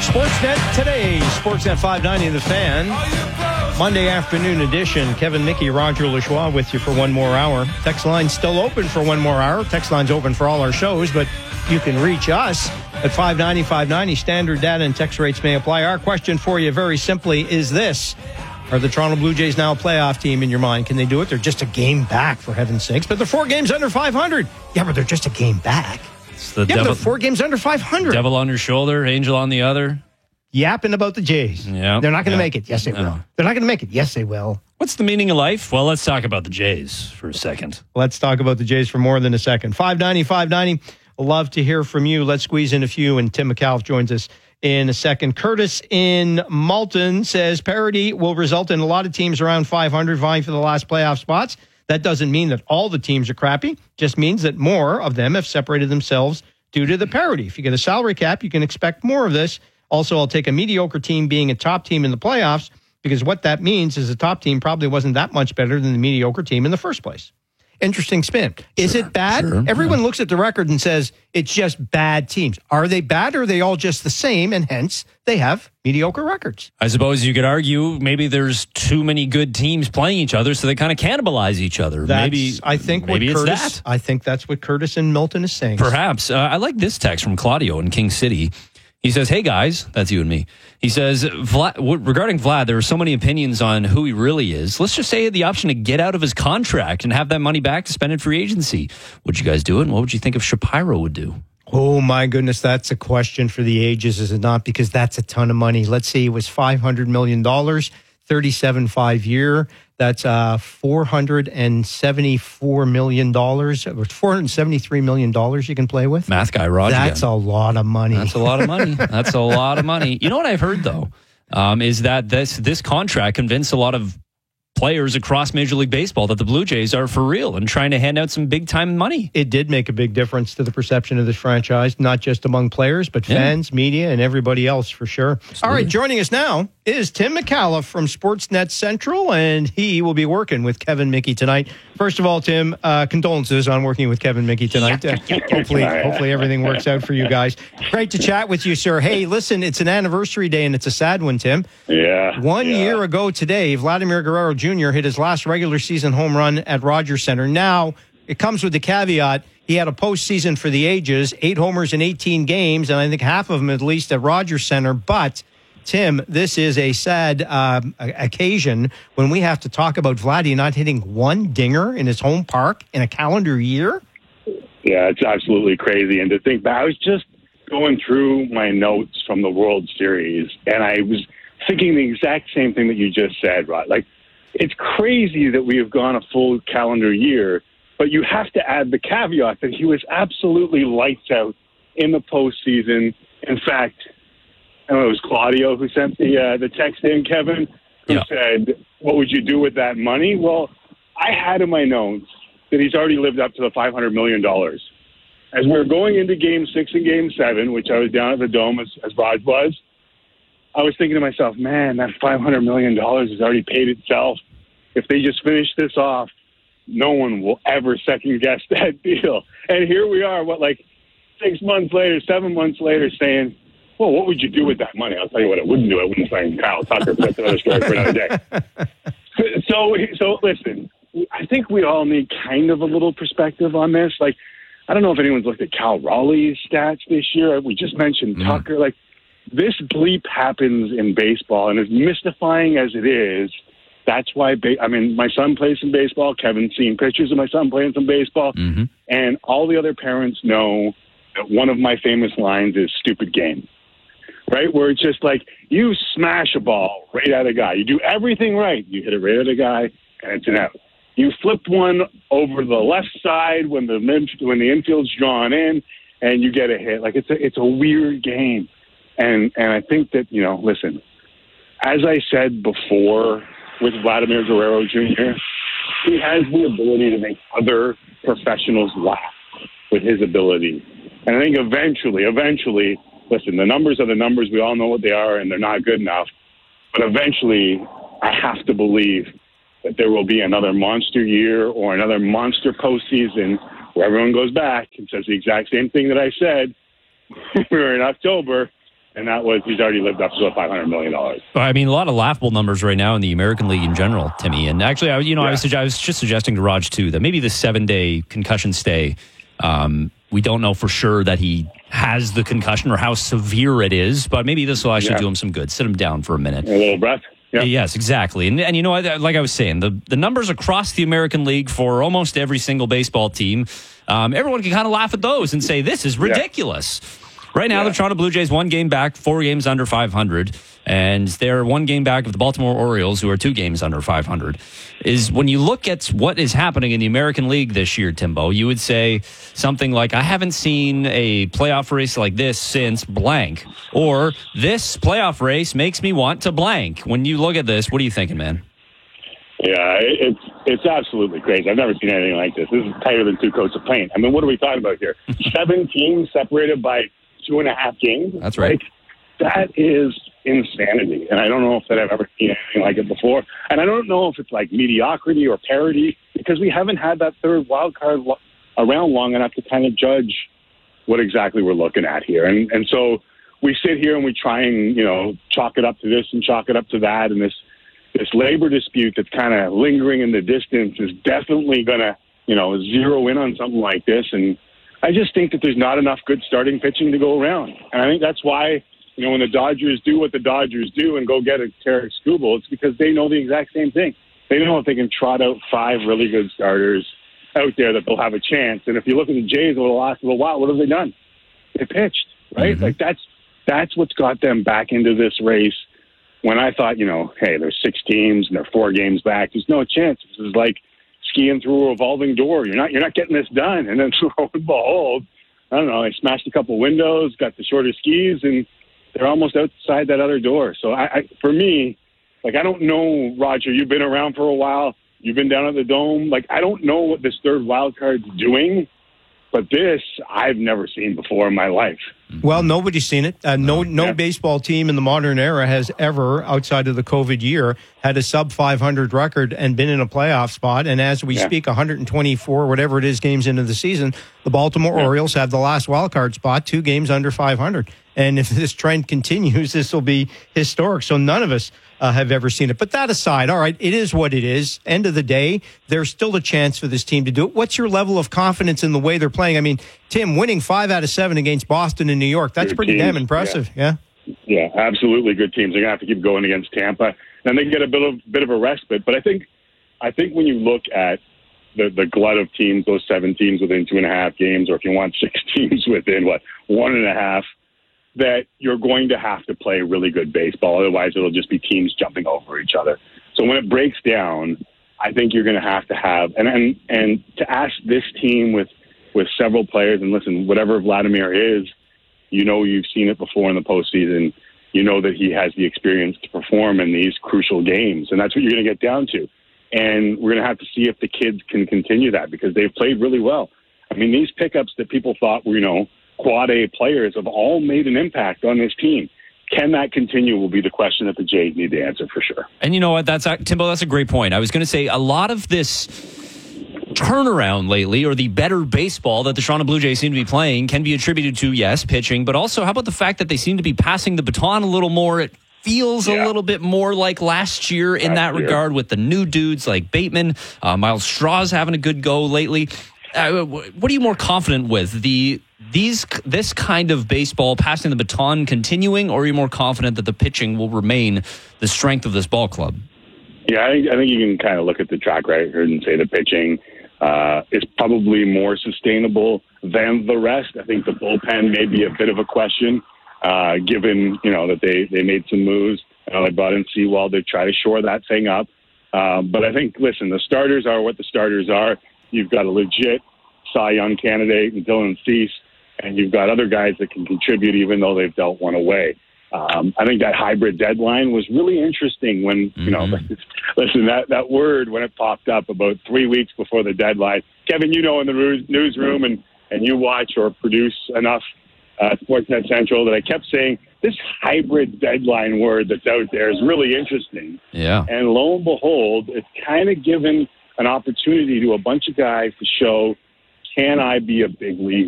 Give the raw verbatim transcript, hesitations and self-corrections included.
Sportsnet today, Sportsnet five ninety, The Fan. Monday afternoon edition. Kevin Mickey, Roger Lachois with you for one more hour. Text line's still open for one more hour. Text line's open for all our shows, but you can reach us at five ninety, five ninety. Standard data and text rates may apply. Our question for you very simply is this. Are the Toronto Blue Jays now a playoff team in your mind? Can they do it? They're just a game back, for heaven's sakes. But they're four games under five hundred. Yeah, but they're just a game back. It's the yeah, devil, but they're four games under five hundred. Devil on your shoulder, angel on the other. Yapping about the Jays. Yeah, They're not going to yeah. make it. Yes, they No. will. They're not going to make it. Yes, they will. What's the meaning of life? Well, let's talk about the Jays for a second. Let's talk about the Jays for more than a second. five ninety, five ninety. Love to hear from you. Let's squeeze in a few, and Tim McAuliffe joins us in a second. Curtis in Malton says parity will result in a lot of teams around five hundred vying for the last playoff spots. That doesn't mean that all the teams are crappy. Just means that more of them have separated themselves due to the parity. If you get a salary cap, you can expect more of this. Also, I'll take a mediocre team being a top team in the playoffs, because what that means is the top team probably wasn't that much better than the mediocre team in the first place. Interesting spin. Is Sure, it bad? sure, Everyone yeah. looks at the record and says it's just bad teams. Are they bad, or are they all just the same, and hence they have mediocre records? I suppose you could argue maybe there's too many good teams playing each other, so they kind of cannibalize each other. That's, maybe I think maybe what it's Curtis, that. I think that's what Curtis and Milton is saying. Perhaps. Uh, I like this text from Claudio in King City. He says, hey, guys, that's you and me. He says, Vlad, w- regarding Vlad, there are so many opinions on who he really is. Let's just say he had the option to get out of his contract and have that money back to spend in free agency. Would you guys do it? And what would you think if Shapiro would do? Oh, my goodness, that's a question for the ages, is it not? Because that's a ton of money. Let's see, it was five hundred million dollars, thirty-seven five-year. That's uh, four hundred seventy-four million dollars, or four hundred seventy-three million dollars you can play with. Math guy, Roger. That's again. a lot of money. That's a lot of money. That's a lot of money. You know what I've heard, though, um, is that this this contract convinced a lot of players across Major League Baseball that the Blue Jays are for real and trying to hand out some big-time money. It did make a big difference to the perception of this franchise, not just among players, but Yeah. fans, media, and everybody else, for sure. Absolutely. All right, joining us now is Tim McAuliffe from Sportsnet Central, and he will be working with Kevin Mickey tonight. First of all, Tim, uh, condolences on working with Kevin Mickey tonight. Uh, hopefully, hopefully everything works out for you guys. Great to chat with you, sir. Hey, listen, it's an anniversary day, and it's a sad one, Tim. Yeah. One yeah. year ago today, Vladimir Guerrero Junior hit his last regular season home run at Rogers Center. Now, it comes with the caveat, he had a postseason for the ages, eight homers in eighteen games, and I think half of them at least at Rogers Center. But, Tim, this is a sad um, occasion when we have to talk about Vladdy not hitting one dinger in his home park in a calendar year. Yeah, it's absolutely crazy. And to think back, I was just going through my notes from the World Series, and I was thinking the exact same thing that you just said, Rod. Like, it's crazy that we have gone a full calendar year, but you have to add the caveat that he was absolutely lights out in the postseason. In fact, I don't know, it was Claudio who sent the uh, the text in, Kevin, who Yeah. said, what would you do with that money? Well, I had in my notes that he's already lived up to the five hundred million dollars. As we were going into Game six and Game seven, which I was down at the Dome as, as Raj was, I was thinking to myself, man, that five hundred million dollars has already paid itself. If they just finish this off, no one will ever second-guess that deal. And here we are, what, like six months later, seven months later, saying, well, what would you do with that money? I'll tell you what I wouldn't do. I wouldn't sign Kyle Tucker, but that's another story for another day. So, so listen, I think we all need kind of a little perspective on this. Like, I don't know if anyone's looked at Cal Raleigh's stats this year. We just mentioned Mm. Tucker. Like, this bleep happens in baseball, and as mystifying as it is, that's why, ba- I mean, my son plays some baseball. Kevin's seen pictures of my son playing some baseball. Mm-hmm. And all the other parents know that one of my famous lines is stupid game, right? Where it's just like, you smash a ball right at a guy. You do everything right. You hit it right at a guy, and it's an out. You flip one over the left side when the mid, when the infield's drawn in, and you get a hit. Like, it's a, it's a weird game. And, and I think that, you know, listen, as I said before, with Vladimir Guerrero Junior, he has the ability to make other professionals laugh with his ability. And I think eventually, eventually, listen, the numbers are the numbers. We all know what they are, and they're not good enough. But eventually, I have to believe that there will be another monster year or another monster postseason where everyone goes back and says the exact same thing that I said. We were in October, and that was he's already lived up to five hundred million dollars. I mean, a lot of laughable numbers right now in the American League in general, Timmy. And actually, I, you know, yeah. I, was, I was just suggesting to Raj, too, that maybe the seven-day concussion stay, um, we don't know for sure that he has the concussion or how severe it is, but maybe this will actually yeah. do him some good. Sit him down for a minute. A little breath. Yeah. Yes, exactly. And, and you know, like I was saying, the, the numbers across the American League for almost every single baseball team, um, everyone can kind of laugh at those and say, this is ridiculous. Yeah. Right now, yeah. the Toronto Blue Jays one game back, four games under five hundred, and they're one game back of the Baltimore Orioles, who are two games under five hundred. Is when you look at what is happening in the American League this year, Timbo, you would say something like, I haven't seen a playoff race like this since blank, or this playoff race makes me want to blank. When you look at this, what are you thinking, man? Yeah, it's it's absolutely crazy. I've never seen anything like this. This is tighter than two coats of paint. I mean, what are we talking about here? Seven teams separated by two and a half games. That's right. Like, that is insanity. And I don't know if that I've ever seen anything like it before. And I don't know if it's like mediocrity or parity, because we haven't had that third wild card lo- around long enough to kind of judge what exactly we're looking at here. And and so we sit here and we try and, you know, chalk it up to this and chalk it up to that. And this, this labor dispute that's kind of lingering in the distance is definitely going to, you know, zero in on something like this. And I just think that there's not enough good starting pitching to go around. And I think that's why, you know, when the Dodgers do what the Dodgers do and go get a Tarik Skubal, it's because they know the exact same thing. They know if they can trot out five really good starters out there that they'll have a chance. And if you look at the Jays over the last little while, what have they done? They pitched, right? Mm-hmm. Like that's that's what's got them back into this race. When I thought, you know, hey, there's six teams and they're four games back, there's no chance. This is like skiing through a revolving door. You're not you're not getting this done. And then lo and behold, I don't know, they smashed a couple windows, got the shorter skis, and they're almost outside that other door. So I, I for me, like, I don't know, Roger, you've been around for a while. You've been down at the Dome. Like, I don't know what this third wild card's doing, but this I've never seen before in my life. Well, nobody's seen it. Uh, no no yeah. baseball team in the modern era has ever, outside of the COVID year, had a sub five hundred record and been in a playoff spot. And as we yeah. speak, one hundred twenty-four, whatever it is, games into the season, the Baltimore yeah. Orioles have the last wild card spot, two games under five hundred. And if this trend continues, this will be historic. So none of us uh, have ever seen it. But that aside, all right, it is what it is. End of the day, there's still a chance for this team to do it. What's your level of confidence in the way they're playing? I mean, Tim, winning five out of seven against Boston and New York, that's good pretty teams. damn impressive. Yeah. yeah. Yeah, absolutely good teams. They're going to have to keep going against Tampa. And they get a bit of bit of a respite. But I think I think when you look at the, the glut of teams, those seven teams within two and a half games, or if you want six teams within, what, one and a half, that you're going to have to play really good baseball. Otherwise, it'll just be teams jumping over each other. So when it breaks down, I think you're going to have to have, and, and, and to ask this team with, with several players, and listen, whatever Vladimir is, you know you've seen it before in the postseason. You know that he has the experience to perform in these crucial games, and that's what you're going to get down to. And we're going to have to see if the kids can continue that, because they've played really well. I mean, these pickups that people thought were, you know, quad A players have all made an impact on this team. Can that continue will be the question that the Jays need to answer for sure. And you know what? That's Timbo, that's a great point. I was going to say a lot of this turnaround lately, or the better baseball that the Toronto Blue Jays seem to be playing, can be attributed to, yes, pitching, but also how about the fact that they seem to be passing the baton a little more? It feels yeah. a little bit more like last year in last that year. regard, with the new dudes like Bateman. Uh, Miles Straw's having a good go lately. Uh, what are you more confident with? The these this kind of baseball, passing the baton, continuing, or are you more confident that the pitching will remain the strength of this ball club? Yeah, I think, I think you can kind of look at the track record and say the pitching uh, is probably more sustainable than the rest. I think the bullpen may be a bit of a question, uh, given, you know, that they, they made some moves. Uh, they brought in Sewald to try to shore that thing up. Um, but I think, listen, the starters are what the starters are. You've got a legit Cy Young candidate in Dylan Cease, and you've got other guys that can contribute even though they've dealt one away. Um, I think that hybrid deadline was really interesting when, you know, mm-hmm. listen, that, that word, when it popped up about three weeks before the deadline, Kevin, you know, in the newsroom and, and you watch or produce enough uh, Sportsnet Central that I kept saying, this hybrid deadline word that's out there is really interesting. Yeah. And lo and behold, it's kind of given an opportunity to a bunch of guys to show, can I be a big leaguer?